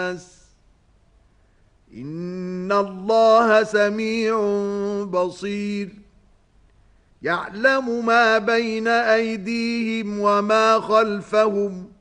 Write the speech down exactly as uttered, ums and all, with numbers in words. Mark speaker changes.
Speaker 1: الناس إن الله سميع بصير يعلم ما بين أيديهم وما خلفهم